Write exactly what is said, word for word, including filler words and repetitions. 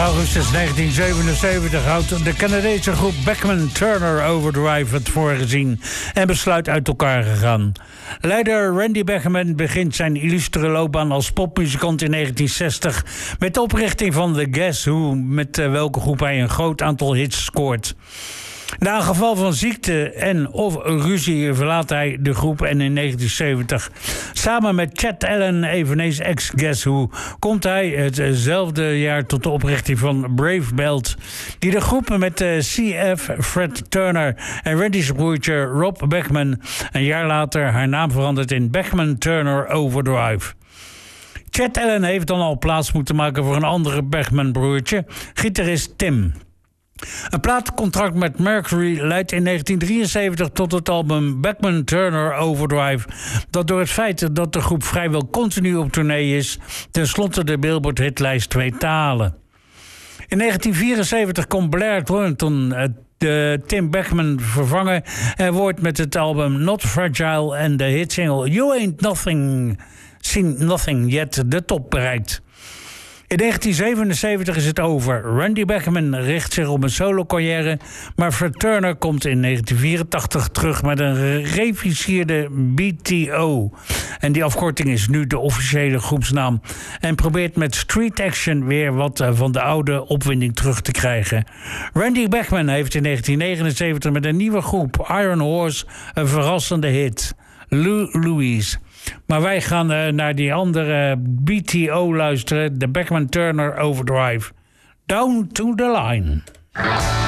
augustus negentien zevenenzeventig houdt de Canadese groep Bachman Turner Overdrive het voorgezien en besluit uit elkaar gegaan. Leider Randy Bachman begint zijn illustere loopbaan als popmuzikant in negentien zestig met de oprichting van The Guess Who, met welke groep hij een groot aantal hits scoort. Na een geval van ziekte en of ruzie verlaat hij de groep en in negentien zeventig samen met Chet Allen, eveneens ex-Guess Who, komt hij hetzelfde jaar tot de oprichting van Brave Belt, die de groep met C F Fred Turner en Randy's broertje Rob Bachman een jaar later haar naam verandert in Bachman Turner Overdrive. Chet Allen heeft dan al plaats moeten maken voor een andere Bachman-broertje, gitarist Tim. Een platencontract met Mercury leidt in negentien drieënzeventig tot het album Bachman Turner Overdrive, dat door het feit dat de groep vrijwel continu op tournee is, tenslotte de Billboard-hitlijst weet te halen. In negentien vierenzeventig komt Blair Thornton de Tim Bachman vervangen en wordt met het album Not Fragile en de hitsingle You Ain't Nothing, Seen Nothing Yet de top bereikt. In negentien zevenenzeventig is het over. Randy Bachman richt zich op een solo-carrière, maar Fred Turner komt in negentien vierentachtig terug met een gereviseerde B T O. En die afkorting is nu de officiële groepsnaam. En probeert met Street Action weer wat van de oude opwinding terug te krijgen. Randy Bachman heeft in negentien negenenzeventig met een nieuwe groep, Iron Horse, een verrassende hit. Lou Louise. Maar wij gaan uh, naar die andere B T O luisteren. De Bachman Turner Overdrive. Down to the Line.